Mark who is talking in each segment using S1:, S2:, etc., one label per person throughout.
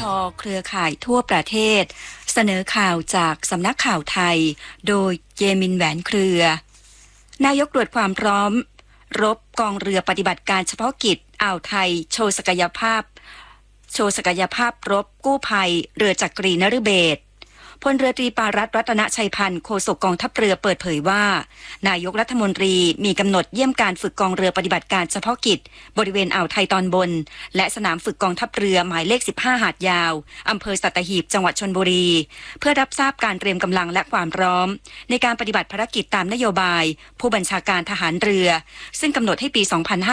S1: เครือข่ายทั่วประเทศเสนอข่าวจากสำนักข่าวไทยโดยเยมินแหวนเครือนายกตรวจความพร้อมรบกองเรือปฏิบัติการเฉพาะกิจอ่าวไทยโชว์ศักยภาพรบกู้ภัยเรือจักรีนฤเบศรพลเรือตรีปารัตน์รัตนชัยพันธ์โฆษกกองทัพเรือเปิดเผยว่านายกรัฐมนตรีมีกำหนดเยี่ยมการฝึกกองเรือปฏิบัติการเฉพาะกิจบริเวณอ่าวไทยตอนบนและสนามฝึกกองทัพเรือหมายเลข15หาดยาวอำเภอสัตหีบจังหวัดชลบุรีเพื่อรับทราบการเตรียมกำลังและความพร้อมในการปฏิบัติภารกิจตามนโยบายผู้บัญชาการทหารเรือซึ่งกำหนดให้ปี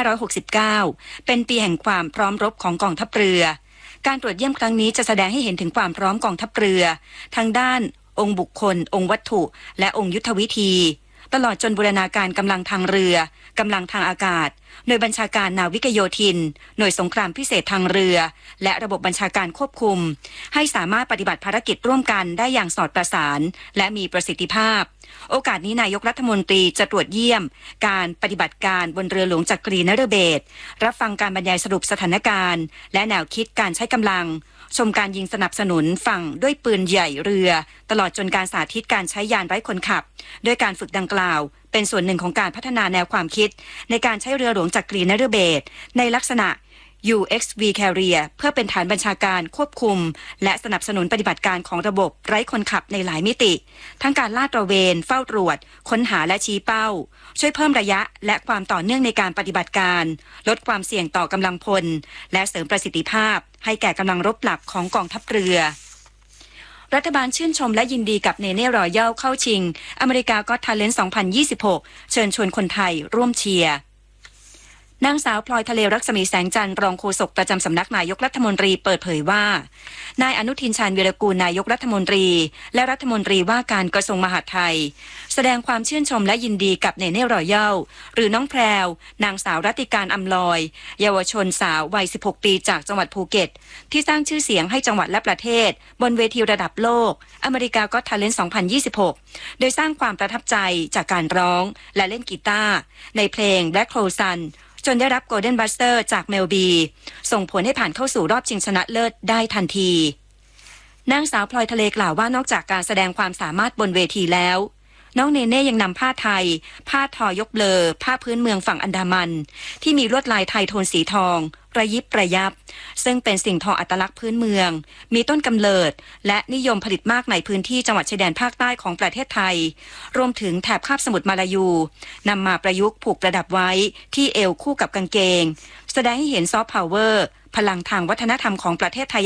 S1: 2569เป็นปีแห่งความพร้อมรบของกองทัพเรือการตรวจเยี่ยมครั้งนี้จะแสดงให้เห็นถึงความพร้อมกองทัพเรือทั้งด้านองค์บุคคลองค์วัตถุและองค์ยุทธวิธีตลอดจนบูรณาการกำลังทางเรือกำลังทางอากาศหน่วยบัญชาการนาวิกโยธินหน่วยสงครามพิเศษทางเรือและระบบบัญชาการควบคุมให้สามารถปฏิบัติภารกิจร่วมกันได้อย่างสอดประสานและมีประสิทธิภาพโอกาสนี้นายกรัฐมนตรีจะตรวจเยี่ยมการปฏิบัติการบนเรือหลวงจักรีนฤเบศรรับฟังการบรรยายสรุปสถานการณ์และแนวคิดการใช้กำลังชมการยิงสนับสนุนฝั่งด้วยปืนใหญ่เรือตลอดจนการสาธิตการใช้ยานไร้คนขับด้วยการฝึกดังกล่าวเป็นส่วนหนึ่งของการพัฒนาแนวความคิดในการใช้เรือหลวงจักรีนฤเบศรในลักษณะ UXV Carrier เพื่อเป็นฐานบัญชาการควบคุมและสนับสนุนปฏิบัติการของระบบไร้คนขับในหลายมิติทั้งการลาดตระเวนเฝ้าตรวจค้นหาและชี้เป้าช่วยเพิ่มระยะและความต่อเนื่องในการปฏิบัติการลดความเสี่ยงต่อกำลังพลและเสริมประสิทธิภาพให้แก่กำลังรบหลักของกองทัพเรือรัฐบาลชื่นชมและยินดีกับเนเน่รอยัลเข้าชิงอเมริกาก็อต Talent 2026เชิญชวนคนไทยร่วมเชียร์นางสาวพลอยทะเลรักษมีแสงจันทร์รองโฆษกประจำสำนักนายกรัฐมนตรีเปิดเผยว่านายอนุทินชาญวีรกูลนายกรัฐมนตรีและรัฐมนตรีว่าการกระทรวงมหาดไทยแสดงความชื่นชมและยินดีกับเนเน่รอยัลหรือน้องแพรวนางสาวรัติการอำลอยเยาวชนสาววัย16ปีจากจังหวัดภูเก็ตที่สร้างชื่อเสียงให้จังหวัดและประเทศบนเวทีระดับโลกอเมริกาก็อต Talent 2026โดยสร้างความประทับใจจากการร้องและเล่นกีตาร์ในเพลง Black Hole Sunจนได้รับ Golden Buster จากเมลบีส่งผลให้ผ่านเข้าสู่รอบชิงชนะเลิศได้ทันทีนางสาวพลอยทะเลกล่าวว่านอกจากการแสดงความสามารถบนเวทีแล้วน้องเนเน่ยังนำผ้าไทยผ้าทอยกเบลอผ้าพื้นเมืองฝั่งอันดามันที่มีลวดลายไทยโทนสีทองระยิบระยับซึ่งเป็นสิ่งทออัตลักษณ์พื้นเมืองมีต้นกำเนิดและนิยมผลิตมากในพื้นที่จังหวัดชายแดนภาคใต้ของประเทศไทยรวมถึงแถบคาบสมุทรมาลายูนำมาประยุกต์ผูกประดับไว้ที่เอวคู่กับกางเกงแสดงให้เห็นซอฟต์พาวเวอร์พลังทางวัฒนธรรมของประเทศไทย